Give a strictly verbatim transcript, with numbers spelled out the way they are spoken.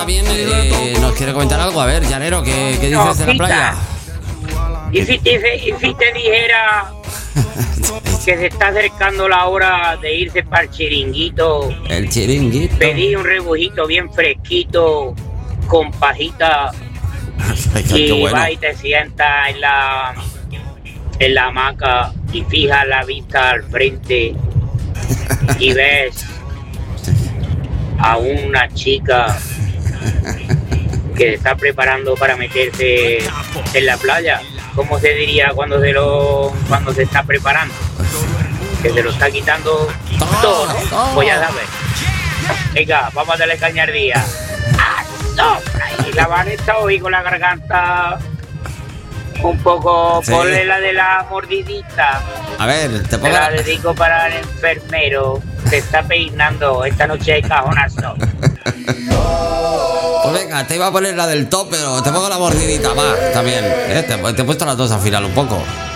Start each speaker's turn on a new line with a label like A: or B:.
A: también eh, nos quiere comentar algo. A ver, Llanero, ¿qué, qué dices de la playa?
B: Y si te, y si te dijera que se está acercando la hora de irse para el chiringuito.
A: El chiringuito.
B: Pedí un rebujito bien fresquito, con pajita.
A: Ay,
B: Y
A: qué bueno.
B: va y te sienta en la en la hamaca y fija la vista al frente y ves a una chica que se está preparando para meterse en la playa. ¿Cómo se diría cuando se lo cuando se está preparando? Que se lo está quitando todo, ¿no? Pues ya sabes. Venga, vamos a darle cañardía. ¡Ah, no! Y la Vanessa hoy con la garganta un poco,
A: Sí.
B: ponle la de la mordidita.
A: A ver, te
B: Te
A: pongo
B: la
A: la...
B: dedico para el enfermero. Se está peinando. Esta noche hay cajonazo.
A: Pues venga, te iba a poner la del top, pero te pongo la mordidita, va, también. ¿eh? Te, te he puesto las dos al final un poco.